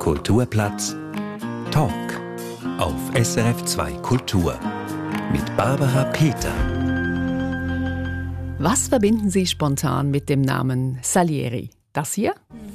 Kulturplatz Talk auf SRF 2 Kultur mit Barbara Peter. Was verbinden Sie spontan mit dem Namen Salieri? Das hier?